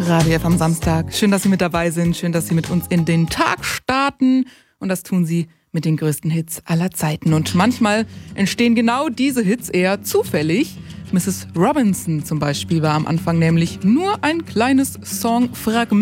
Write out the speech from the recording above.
Radio F am Samstag. Schön, dass Sie mit dabei sind. Schön, dass Sie mit uns in den Tag starten. Und das tun Sie mit den größten Hits aller Zeiten. Und manchmal entstehen genau diese Hits eher zufällig. Mrs. Robinson zum Beispiel war am Anfang nämlich nur ein kleines Songfragment.